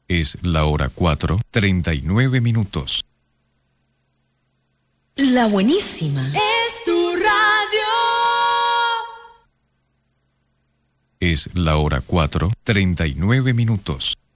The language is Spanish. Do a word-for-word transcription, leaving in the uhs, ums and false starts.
Es la hora cuatro, treinta y nueve minutos. La buenísima. Es tu radio. Es la hora cuatro, treinta y nueve minutos.